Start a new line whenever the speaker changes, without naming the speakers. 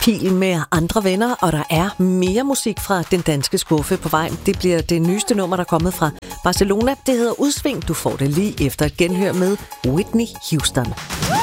pil med andre venner, og der er mere musik fra den danske skuffe på vej. Det bliver det nyeste nummer, der er kommet fra Barcelona. Det hedder Udsving. Du får det lige efter et genhør med Whitney Houston.